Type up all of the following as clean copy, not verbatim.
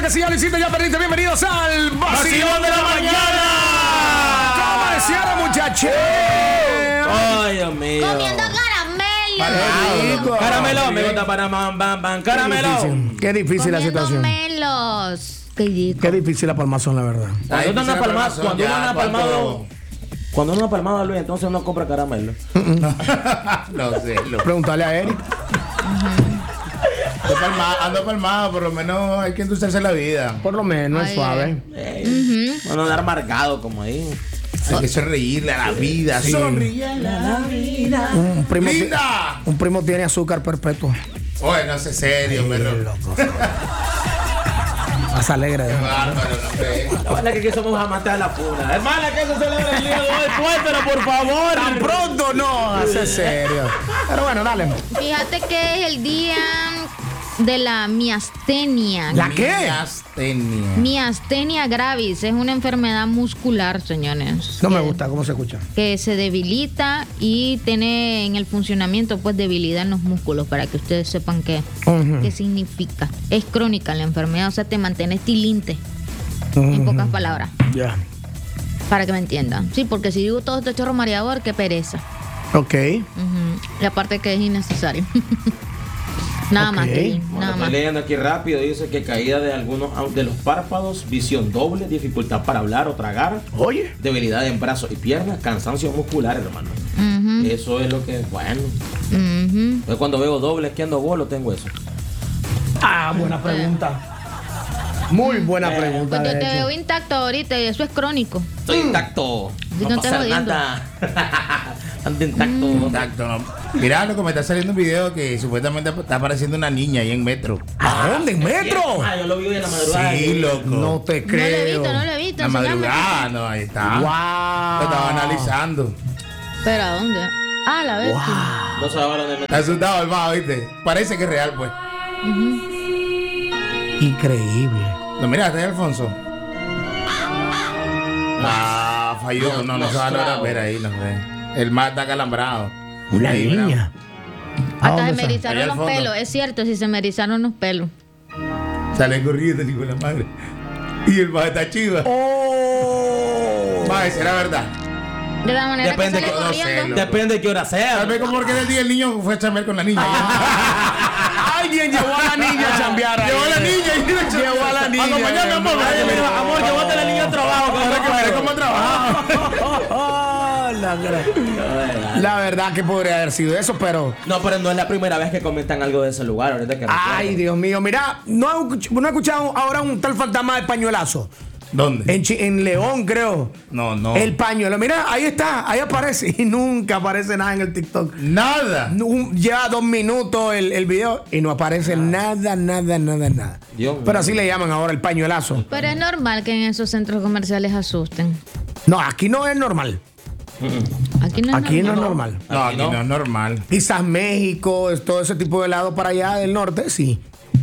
perdiste, si ya lo hiciste, ya perdiste. Bienvenidos al Vacilón de la Mañana. ¿Cómo decía la muchacha? Ay, Dios mío. Comiendo caramelo. Caramelo, me gusta para bam, caramelo. Qué difícil la Comiendo situación. melos. Qué rico. Qué difícil la palmazón, la verdad. Cuando uno anda palmado, Luis, entonces uno compra caramelo. No sé. Pregúntale a Eric. Ando palmado, por lo menos hay que endulzarse la vida. Por lo menos es Ay, suave. Bueno, andar amargado como ahí. Hay que sonreírle a la vida. Sí. Sonríele a la vida. ¡Linda! Un primo tiene azúcar perpetuo. Oye, no sé, serio, perro. Más alegre. ¿no? Bárbaro, no sé. Hermana, que aquí somos amantes de la funa. Hermana, que se celebra el día de hoy. Cuéntanos, por favor. Tan pronto no, hace serio. Pero bueno, dale. Fíjate que es el día de la miastenia. ¿La qué? Miastenia. Miastenia gravis es una enfermedad muscular, señores. No me gusta cómo se escucha. Que se debilita y tiene en el funcionamiento pues debilidad en los músculos, para que ustedes sepan qué significa. Es crónica la enfermedad, o sea, te mantienes tilinte, en pocas palabras, Ya. para que me entiendan. Sí, porque si digo todo este chorro mareador, qué pereza. Ok. Y aparte que es innecesario. Nada más, Ok. Kevin, nada Estoy más. leyendo aquí rápido, dice que caída de algunos de los párpados, visión doble, dificultad para hablar o tragar, Oye. debilidad en brazos y piernas, cansancio muscular, hermano. Eso es lo que, bueno. Yo cuando veo doble, es que ando golo, tengo eso. Ah, buena pregunta. Muy buena pregunta. Pues yo de te hecho. veo intacto ahorita y eso es crónico. Estoy intacto. Sí, No no te pasa jodiendo. nada. Ando intacto. Exacto, no. Mira, loco, me está saliendo un video que supuestamente está apareciendo una niña ahí en Metro. ¿A dónde? ¿En Metro? Ah, yo lo vi hoy en la madrugada. Sí, loco. No te creo. No lo he visto. La enséñame. madrugada, no, ahí está. Wow. Lo estaba analizando. ¿Pero a dónde? Ah, la vez. No se ahora de Está asustado el mago, ¿viste? Parece que es real, pues. Increíble. ¿Lo miraste, Alfonso? Ah, falló. No se va a lograr ver ahí, no sé. El más está calambrado. Una Ahí, mira. niña. ¿A Hasta dónde se me está? erizaron Allá al los fondo. pelos. Es cierto, si se me erizaron los pelos. Sale corriendo, digo la madre. Y el más está chiva. Oh. Más, será verdad. De la manera Depende que sale que- no sé, corriendo. Depende de qué hora sea. Tal vez como porque del día el niño fue a chambear con la niña. Alguien llevó a la niña a chambear. ahí. Llevó a la niña y Llevó a la niña. Acompañame, amor. Ay, mira, amor, llévate a la niña al trabajo. que Ahora que veré cómo trabaja. Oh, la verdad que podría haber sido eso, pero. No, pero no es la primera vez que comentan algo de ese lugar. Ahorita que Ay, recuerdo. Dios mío. Mira, no he escuchado ahora un tal fantasma de pañuelazo. ¿Dónde? En León, creo. No. El pañuelo. Mira, ahí está. Ahí aparece. Y nunca aparece nada en el TikTok. Nada. Lleva 2 minutos el video y no aparece nada. Dios mío. Pero así le llaman ahora el pañuelazo. Pero es normal que en esos centros comerciales asusten. No, aquí no es normal. Aquí no es Aquí no normal. es normal. No, aquí no es normal. Quizás México, todo ese tipo de helado para allá del norte, sí.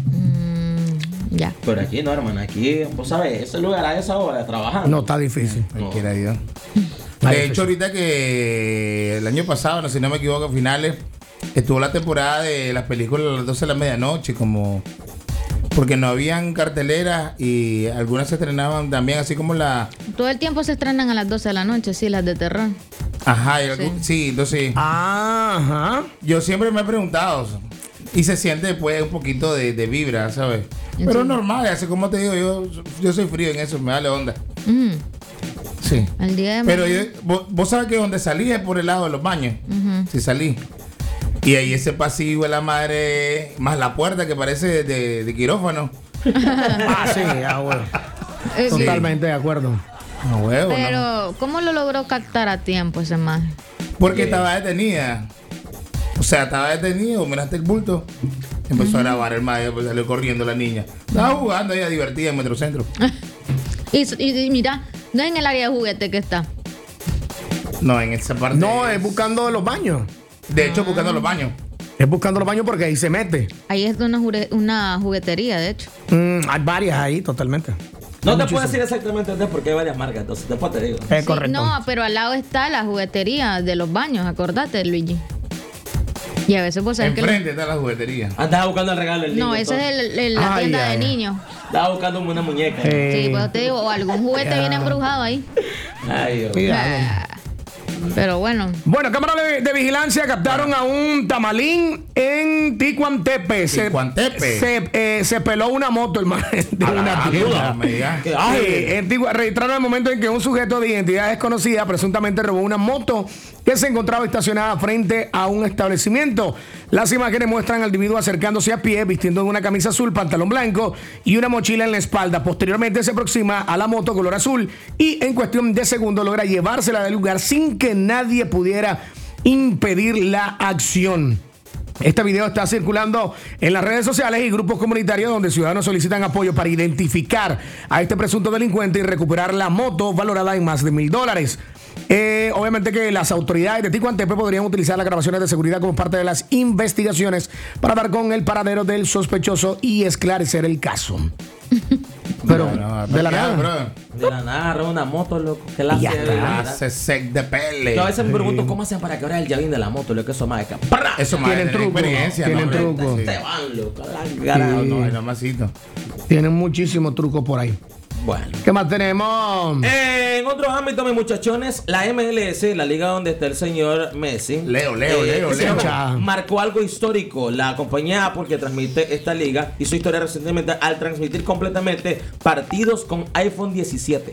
Ya. Pero aquí no, hermano. Aquí, vos sabés, ese lugar a esa hora trabajando. No, está difícil. No. Quiera Dios. Ay, De hecho, ahorita que el año pasado, no, si no me equivoco, a finales, estuvo la temporada de las películas a las 12 de la medianoche, como porque no habían carteleras y algunas se estrenaban también, así como la. Todo el tiempo se estrenan a las 12 de la noche, sí, las de terror. Ajá, sí, entonces Ajá. yo siempre me he preguntado y se siente después un poquito de vibra, ¿sabes? Pero Sí. es normal, así como te digo, yo soy frío en eso, me vale onda. Mm, Sí. el día de Pero vos sabes que donde salí es por el lado de los baños. Si salí. Y ahí ese pasillo de la madre, más la puerta que parece de quirófano. Ah, sí, bueno. Sí. Totalmente de acuerdo. No huevo, ¿no? Pero, ¿cómo lo logró captar a tiempo ese más? Porque estaba detenida. O sea, estaba detenido, miraste el bulto. Empezó a grabar el madre, pues salió corriendo la niña. Estaba jugando ella divertida en Metrocentro. Y mira, no es en el área de juguete que está. No, en esa parte. No, es buscando los baños. De hecho, buscando los baños. Es buscando los baños porque ahí se mete. Ahí es una juguetería, de hecho. Hay varias ahí, totalmente. No te puedo decir exactamente dónde porque hay varias marcas, entonces después te digo. Es Sí, correcto. no, pero al lado está la juguetería de los baños, acordate, Luigi. Y a veces vos sabés que... Enfrente está la juguetería. Andaba buscando el regalo del niño. No, ese es la tienda de niños. Estaba buscando una muñeca. Sí, pues te digo, o algún juguete viene embrujado ahí. Ay, Dios. Pero bueno. Bueno, cámaras de vigilancia captaron a un tamalín en Ticuantepe. Se peló una moto, hermano, de una tienda. Registraron el momento en que un sujeto de identidad desconocida presuntamente robó una moto que se encontraba estacionada frente a un establecimiento. Las imágenes muestran al individuo acercándose a pie, vistiendo una camisa azul, pantalón blanco y una mochila en la espalda. Posteriormente se aproxima a la moto color azul y en cuestión de segundos logra llevársela del lugar sin que nadie pudiera impedir la acción. Este video está circulando en las redes sociales y grupos comunitarios donde ciudadanos solicitan apoyo para identificar a este presunto delincuente y recuperar la moto valorada en más de $1,000. Obviamente que las autoridades de Ticuantepe podrían utilizar las grabaciones de seguridad como parte de las investigaciones para dar con el paradero del sospechoso y esclarecer el caso. Pero de la nada, de la nada, roba una moto, loco. Que la hace sec de pele. Yo a veces me pregunto cómo hacen para que ahora el llavín de la moto, lo que eso más es que eso más tienen truco, experiencia, tienen truco. Te van, loco. No, masito. Tienen muchísimos trucos por ahí. Bueno. ¿Qué más tenemos? En otros ámbitos, mis muchachones, la MLS, la liga donde está el señor Messi. Leo. Marcó algo histórico. La compañía Apple que transmite esta liga hizo historia recientemente al transmitir completamente partidos con iPhone 17.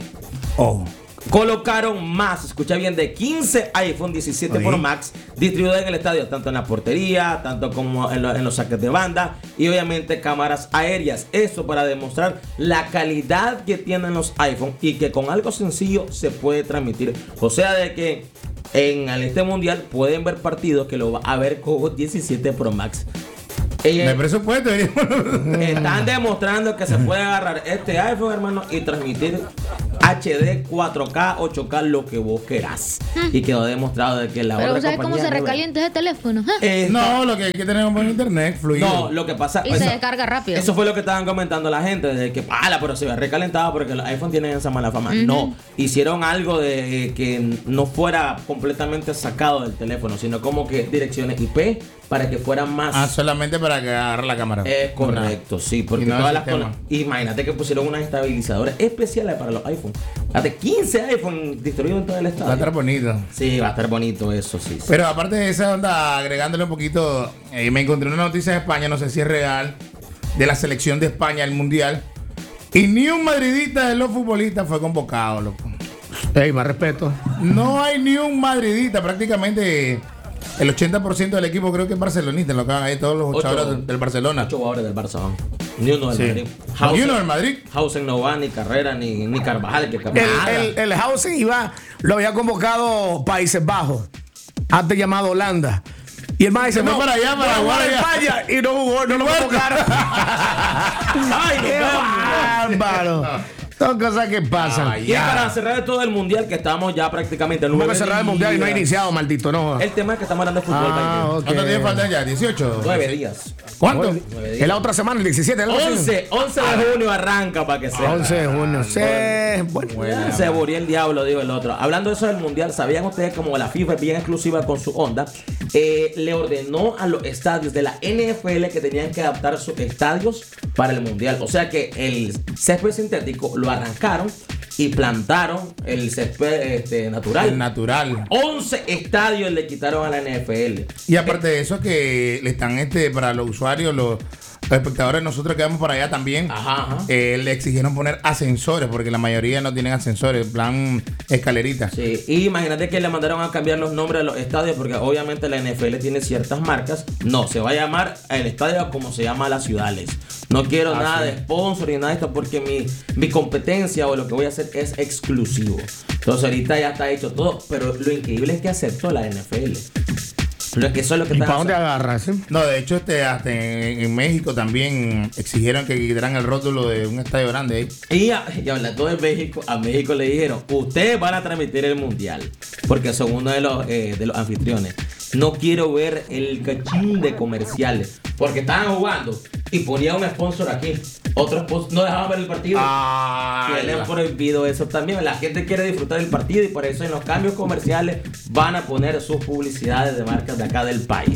Colocaron más, escucha bien, de 15 iPhone 17 Pro Max distribuidos en el estadio, tanto en la portería, tanto como en los saques de banda y obviamente cámaras aéreas. Eso para demostrar la calidad que tienen los iPhone y que con algo sencillo se puede transmitir. O sea, de que en este mundial pueden ver partidos que lo va a ver con 17 Pro Max. De presupuesto. Están demostrando que se puede agarrar este iPhone, hermano, y transmitir HD, 4K, 8K, lo que vos querás. Y quedó demostrado de que la Pero otra ¿sabes cómo se recalienta ese teléfono? No, lo que hay que tener un buen internet fluido. No, lo que pasa... Y se descarga rápido. Eso fue lo que estaban comentando la gente, de que, pero se ve recalentado porque los iPhone tienen esa mala fama. No, hicieron algo de que no fuera completamente sacado del teléfono, sino como que direcciones IP para que fueran más... solamente para que agarre la cámara. Es correcto, sí, porque no todas las cosas... Imagínate que pusieron unos estabilizadores especiales para los iPhones. Hasta 15 iPhones distribuidos en todo el estadio. Va a estar bonito. Sí, va a estar bonito eso, sí. Pero aparte de esa onda, agregándole un poquito, me encontré una noticia de España, no sé si es real, de la selección de España al Mundial. Y ni un madridista de los futbolistas fue convocado, loco. Más respeto. No hay ni un madridista, prácticamente... El 80% del equipo creo que es barcelonista, lo que hagan ahí todos los jugadores del Barcelona. 8 jugadores del Barça. Ni uno del Madrid. Ni uno del Madrid. Hausen no va, ni Carrera, ni Carvajal. El Hausen lo había convocado Países Bajos, antes llamado Holanda. Y el más dice, no, para allá, para España, y no jugó, no lo convocaron. ¡Ay, qué bárbaro! Son cosas que pasan. Y para cerrar todo el mundial, que estamos ya prácticamente en ¿Cómo que cerrar el mundial y no ha iniciado, maldito? No. El tema es que estamos hablando de fútbol. Okay. ¿Cuánto tiempo faltan ya? ¿18? 9 días. ¿Cuánto? 9 días. Es la otra semana, el 17. 11 de junio arranca para que sea. 11 de junio. Se murió el diablo, digo el otro. Hablando de eso del mundial, ¿sabían ustedes como la FIFA es bien exclusiva con su onda? Le ordenó a los estadios de la NFL que tenían que adaptar sus estadios para el mundial. O sea que el césped sintético lo arrancaron y plantaron el césped natural. El natural. 11 estadios le quitaron a la NFL. Y aparte de eso, que le están para los usuarios, los espectadores, nosotros que vamos para allá también, le exigieron poner ascensores, porque la mayoría no tienen ascensores, en plan escalerita. Sí, y imagínate que le mandaron a cambiar los nombres de los estadios, porque obviamente la NFL tiene ciertas marcas. No, se va a llamar el estadio como se llama las ciudades. No quiero nada de sponsor ni nada de esto, porque mi competencia o lo que voy a hacer es exclusivo. Entonces ahorita ya está hecho todo, pero lo increíble es que aceptó la NFL. Eso es lo que ¿Y para dónde agarras? No, de hecho, hasta en México también exigieron que quitaran el rótulo de un estadio grande ahí. Y hablando de México, a México le dijeron, ustedes van a transmitir el mundial, porque son uno de los anfitriones. No quiero ver el cachín de comerciales, porque estaban jugando y ponía un sponsor aquí. Otro sponsor no dejaban ver el partido. Tienen prohibido eso también. La gente quiere disfrutar del partido y por eso en los cambios comerciales van a poner sus publicidades de marcas de acá del país.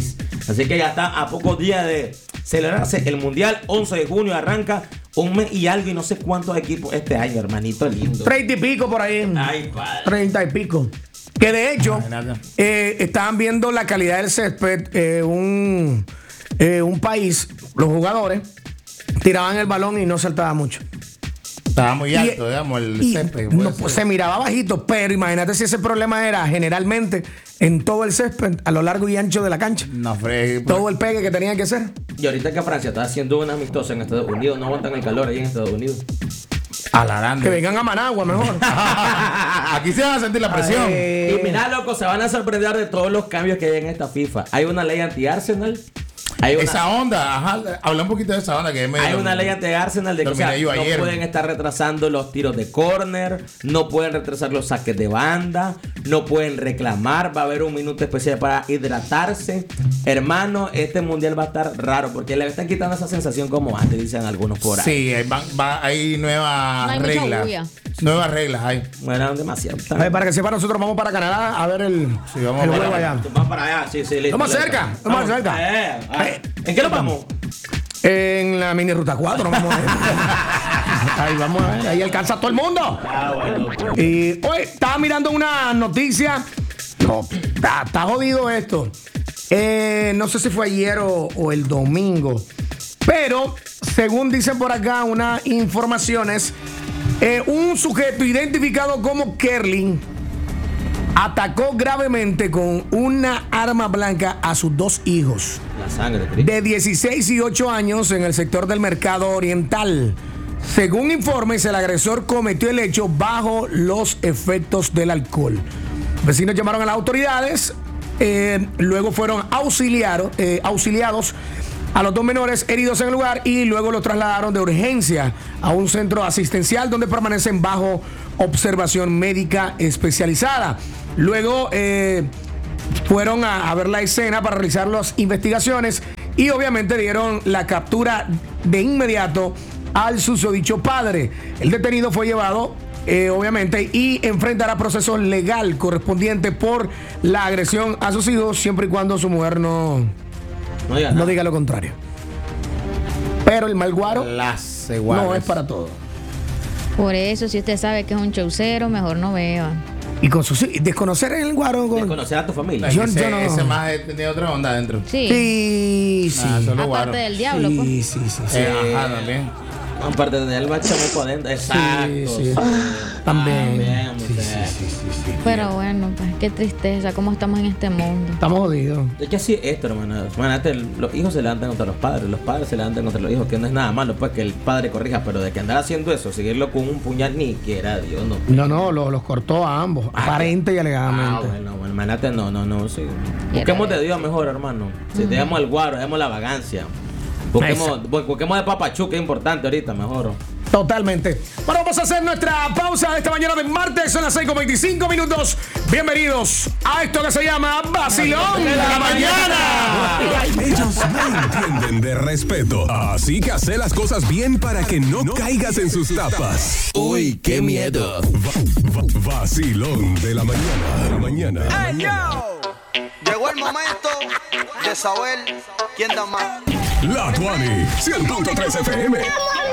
Así que ya está a pocos días de celebrarse el Mundial. 11 de junio arranca, un mes y algo, y no sé cuántos equipos este año, hermanito lindo. 30 y pico por ahí. Ay, padre. 30 y pico. Que de hecho, estaban viendo la calidad del césped. Un país, los jugadores tiraban el balón y no saltaba mucho. Estaba muy alto, digamos, el césped. No, pues, se miraba bajito, pero imagínate si ese problema era generalmente en todo el césped, a lo largo y ancho de la cancha. No, Fred. Todo el pegue que tenía que hacer. Y ahorita que Francia está haciendo una amistosa en Estados Unidos, no aguantan el calor ahí en Estados Unidos. Que vengan a Managua mejor. Aquí se van a sentir la presión. Y mira, loco, se van a sorprender de todos los cambios que hay en esta FIFA. Hay una ley anti-Arsenal. Esa onda, habla un poquito de esa onda que hay una ley anti-Arsenal de que no pueden estar retrasando los tiros de córner, no pueden retrasar los saques de banda, no pueden reclamar, va a haber un minuto especial para hidratarse. Hermano, este mundial va a estar raro porque le están quitando esa sensación como antes, dicen algunos por ahí. Sí, hay nuevas reglas. Nuevas reglas hay. Bueno, demasiado. Para que sepa, nosotros vamos para Canadá a ver el juego allá. Vamos para allá, sí, listo. Estamos cerca. ¿En qué nos vamos? En la mini ruta 4. Vamos a ver. Ahí vamos a ver. Ahí alcanza todo el mundo. Bueno. Y hoy estaba mirando una noticia. No, está jodido esto. No sé si fue ayer o el domingo. Pero, según dicen por acá unas informaciones, un sujeto identificado como Kerlin atacó gravemente con una arma blanca a sus 2 hijos. La sangre de Cristo. De 16 y 8 años en el sector del Mercado Oriental. Según informes, el agresor cometió el hecho bajo los efectos del alcohol. Vecinos llamaron a las autoridades, luego fueron auxiliados a los 2 menores heridos en el lugar y luego los trasladaron de urgencia a un centro asistencial donde permanecen bajo observación médica especializada. Luego fueron a ver la escena para realizar las investigaciones y obviamente dieron la captura de inmediato al susodicho padre. El detenido fue llevado obviamente y enfrentará proceso legal correspondiente por la agresión a sus hijos siempre y cuando su mujer no diga lo contrario. Pero el mal guaro no es para todo. Por eso, si usted sabe que es un chaucero, mejor no beba. Y con desconocer el guaro. Desconocer a tu familia. Yo no. Ese más tiene otra onda adentro. Sí. Aparte guaro. Del diablo, pues. Sí. Ajá, también. Aparte de él va chamuco adentro. Exacto. Sí. También. Sí. Pero bueno, pues qué tristeza, cómo estamos en este mundo. Estamos jodidos. Es que así es esto, hermano. Los hijos se levantan contra los padres se levantan contra los hijos, que no es nada malo, pues que el padre corrija, pero de que andar haciendo eso, seguirlo con un puñal, ni quiera Dios, no. No, los cortó a ambos, aparente y alegadamente. Bueno, imagínate, no, sí. Busquemos de Dios mejor, hermano. Si dejemos el guaro, dejemos la vagancia. Busquemos de papachú, que es importante ahorita, mejor. Totalmente. Bueno, vamos a hacer nuestra pausa de esta mañana de martes. Son las 6:25. Bienvenidos a esto que se llama Vacilón de la Mañana. Ellos no entienden de respeto. Así que hace las cosas bien para que no caigas en sus tapas. Uy, qué miedo. Vacilón de la mañana. ¡Hey, yo! Llegó el momento de saber quién da más. La Tuani, 100.3 FM.